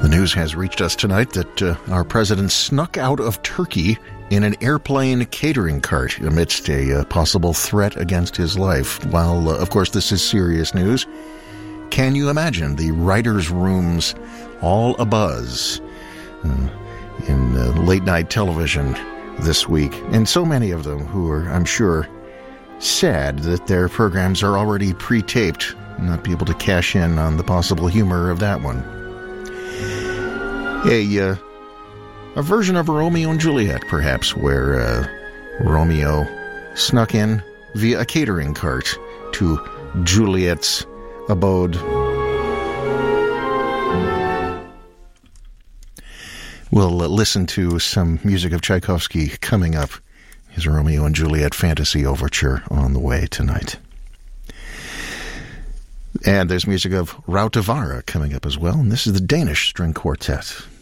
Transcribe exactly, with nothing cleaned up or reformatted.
The news has reached us tonight that uh, our president snuck out of Turkey in an airplane catering cart amidst a uh, possible threat against his life. While, uh, of course, this is serious news, can you imagine the writers' rooms all abuzz uh, in uh, late-night television this week? And so many of them who are, I'm sure, sad that their programs are already pre-taped, not be able to cash in on the possible humor of that one. A, uh, a version of Romeo and Juliet, perhaps, where uh, Romeo snuck in via a catering cart to Juliet's abode. We'll uh, listen to some music of Tchaikovsky coming up. His Romeo and Juliet Fantasy Overture on the way tonight. And there's music of Rautavaara coming up as well, and this is the Danish String Quartet.